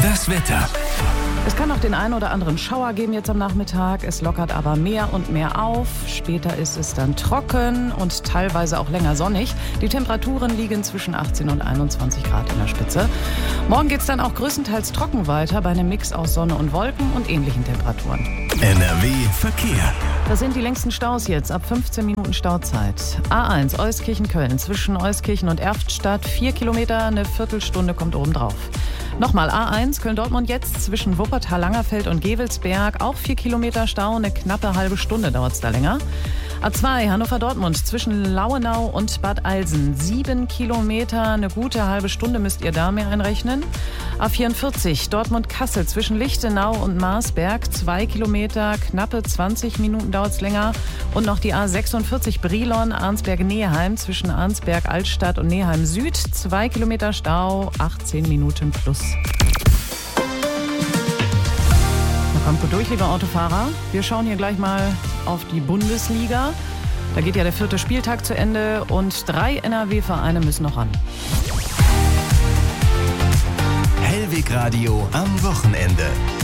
Das Wetter. Es kann noch den einen oder anderen Schauer geben jetzt am Nachmittag. Es lockert aber mehr und mehr auf. Später ist es dann trocken und teilweise auch länger sonnig. Die Temperaturen liegen zwischen 18 und 21 Grad in der Spitze. Morgen geht es dann auch größtenteils trocken weiter bei einem Mix aus Sonne und Wolken und ähnlichen Temperaturen. NRW Verkehr. Das sind die längsten Staus jetzt, ab 15 Minuten Stauzeit. A1 Euskirchen-Köln zwischen Euskirchen und Erftstadt, 4 Kilometer, eine Viertelstunde kommt obendrauf. Nochmal A1 Köln-Dortmund jetzt zwischen Wuppertal-Langerfeld und Gevelsberg, auch 4 Kilometer Stau, eine knappe halbe Stunde dauert es da länger. A2 Hannover-Dortmund zwischen Lauenau und Bad Eilsen, 7 Kilometer, eine gute halbe Stunde müsst ihr da mehr einrechnen. A44 Dortmund-Kassel zwischen Lichtenau und Marsberg, 2 Kilometer, knappe 20 Minuten dauert es länger. Und noch die A46 Brilon, Arnsberg-Neheim zwischen Arnsberg-Altstadt und Neheim-Süd, 2 Kilometer Stau, 18 Minuten plus. Kommt gut durch, lieber Autofahrer. Wir schauen hier gleich mal auf die Bundesliga. Da geht ja der 4. Spieltag zu Ende und 3 NRW-Vereine müssen noch ran. Hellweg Radio am Wochenende.